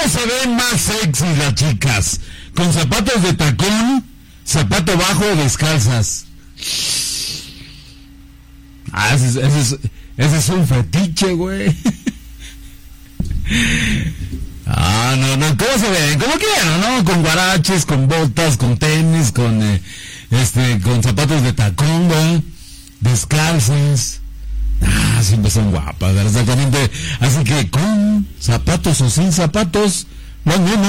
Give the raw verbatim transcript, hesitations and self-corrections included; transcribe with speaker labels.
Speaker 1: se ven más sexy las chicas? ¿Con zapatos de tacón, zapato bajo o descalzas? Ah, ese es, ese es, ese es un fetiche, güey. Ah, no, no, ¿cómo se ven? Como quieran, ¿no? Con guaraches, con botas, con tenis, con, eh, este, con zapatos de tacón, güey. Descalzas. Ah, siempre son guapas, ¿verdad? Exactamente. Así que con zapatos o sin zapatos, no, no, no.